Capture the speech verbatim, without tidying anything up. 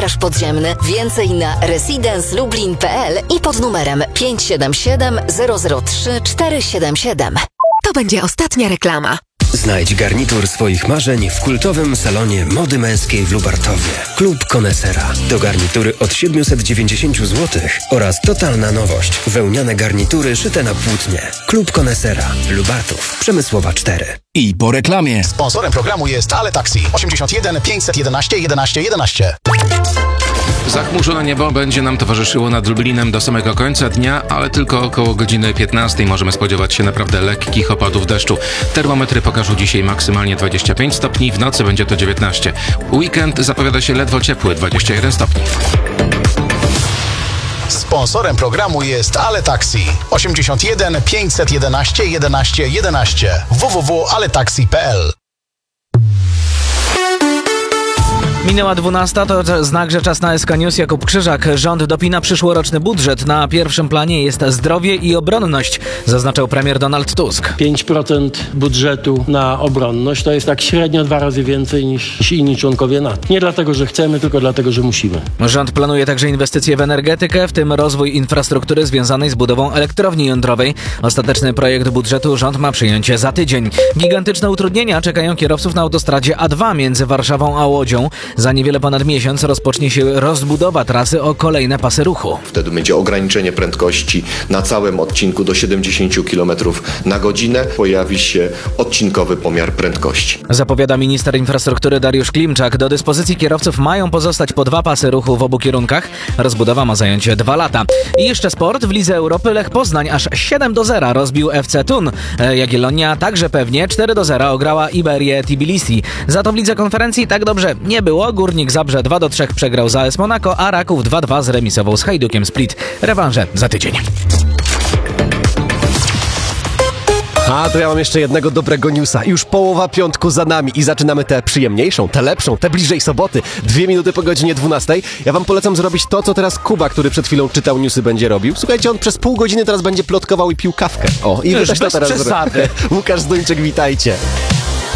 garaż podziemny. Więcej na residence lublin kropka p l i pod numerem pięć siedem siedem zero zero trzy cztery siedem siedem. To będzie ostatnia reklama. Znajdź garnitur swoich marzeń w kultowym salonie mody męskiej w Lubartowie. Klub Konesera. Do garnitury od siedemset dziewięćdziesiąt złotych oraz totalna nowość. Wełniane garnitury szyte na płótnie. Klub Konesera. Lubartów. Przemysłowa cztery. I po reklamie. Sponsorem programu jest Ale Taxi. osiemdziesiąt jeden pięćset jedenaście jedenaście jedenaście. Zachmurzone niebo będzie nam towarzyszyło nad Lublinem do samego końca dnia, ale tylko około godziny piętnastej możemy spodziewać się naprawdę lekkich opadów deszczu. Termometry pokażą dzisiaj maksymalnie dwadzieścia pięć stopni, w nocy będzie to dziewiętnaście. Weekend zapowiada się ledwo ciepły, dwadzieścia jeden stopni. Sponsorem programu jest Ale Taxi. osiemdziesiąt jeden pięćset jedenaście jedenaście jedenaście. w w w kropka ale taxi kropka p l. Minęła dwunasta, to znak, że czas na S K News. Jakub Krzyżak. Rząd dopina przyszłoroczny budżet. Na pierwszym planie jest zdrowie i obronność, zaznaczał premier Donald Tusk. pięć procent budżetu na obronność to jest tak średnio dwa razy więcej niż, niż inni członkowie NATO. Nie dlatego, że chcemy, tylko dlatego, że musimy. Rząd planuje także inwestycje w energetykę, w tym rozwój infrastruktury związanej z budową elektrowni jądrowej. Ostateczny projekt budżetu rząd ma przyjąć za tydzień. Gigantyczne utrudnienia czekają kierowców na autostradzie A dwa między Warszawą a Łodzią. Za niewiele ponad miesiąc rozpocznie się rozbudowa trasy o kolejne pasy ruchu. Wtedy będzie ograniczenie prędkości na całym odcinku do siedemdziesiąt kilometrów na godzinę. Pojawi się odcinkowy pomiar prędkości. Zapowiada minister infrastruktury Dariusz Klimczak. Do dyspozycji kierowców mają pozostać po dwa pasy ruchu w obu kierunkach. Rozbudowa ma zająć dwa lata. I jeszcze sport. W Lidze Europy Lech Poznań aż siedem do zera rozbił F C Thun. Jagiellonia także pewnie cztery do zera ograła Iberię Tbilisi. Za to w Lidze Konferencji tak dobrze nie było. Górnik Zabrze dwa do trzech przegrał z A S Monaco, a Raków dwa dwa zremisował z Hajdukiem Split. Rewanże za tydzień. A to ja mam jeszcze jednego dobrego newsa. Już połowa piątku za nami i zaczynamy tę przyjemniejszą, tę lepszą, tę bliżej soboty. Dwie minuty po godzinie dwunastej. Ja wam polecam zrobić to, co teraz Kuba, który przed chwilą czytał newsy, będzie robił. Słuchajcie, on przez pół godziny teraz będzie plotkował i pił kawkę. O, i wy też to teraz... przesady. Łukasz Zduńczyk, witajcie.